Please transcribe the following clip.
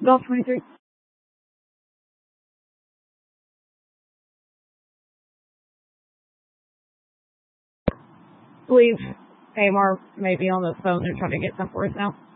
Golf 23. Believe Amar may be on the phone. They're trying to get some for us now.